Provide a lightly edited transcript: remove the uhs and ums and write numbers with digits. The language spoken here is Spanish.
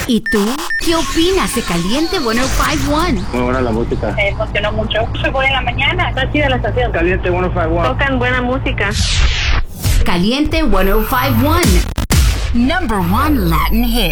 ¿Y tú? ¿Qué opinas de Caliente 105.1? Muy buena la música. Funcionó mucho. Se pone en la mañana. Está chida la estación. Caliente 105.1. Tocan buena música. Caliente 105.1. Number 1 Latin hit.